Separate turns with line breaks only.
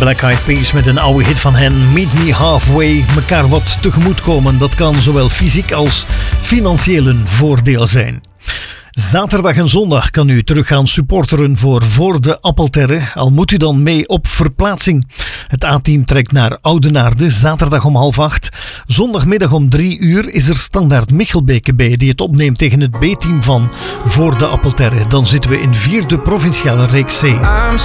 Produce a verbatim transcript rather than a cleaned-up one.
Black Eyed Peas met een oude hit van hen, Meet Me Halfway. Mekaar wat tegemoetkomen, dat kan zowel fysiek als financieel een voordeel zijn. Zaterdag en zondag kan u terug gaan supporteren voor Voor de Appelterre, al moet u dan mee op verplaatsing. Het A-team trekt naar Oudenaarde, zaterdag om half acht. Zondagmiddag om drie uur is er Standaard Michelbeke bij, die het opneemt tegen het B-team van Voor de Appelterre. Dan zitten we in vierde provinciale reeks C.